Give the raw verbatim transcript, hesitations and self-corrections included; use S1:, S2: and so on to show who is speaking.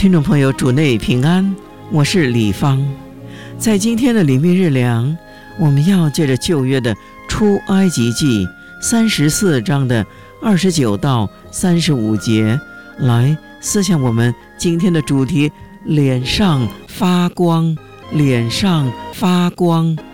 S1: 听众朋友，主内平安，我是李芳。在今天的灵命日粮，我们要借着旧约的出埃及记三十四章的二十九到三十五节来思想我们今天的主题：脸上发光，脸上发光。